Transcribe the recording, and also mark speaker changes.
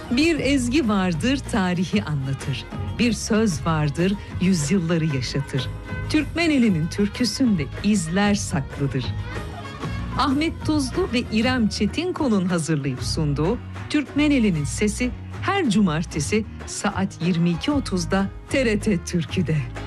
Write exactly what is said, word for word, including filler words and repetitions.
Speaker 1: Bir ezgi vardır, tarihi anlatır. Bir söz vardır, yüzyılları yaşatır. Türkmeneli'nin türküsünde izler saklıdır. Ahmet Tuzlu ve İrem Çetinkon'un hazırlayıp sunduğu Türkmeneli'nin Sesi her cumartesi saat yirmi iki otuzda T R T Türkü'de.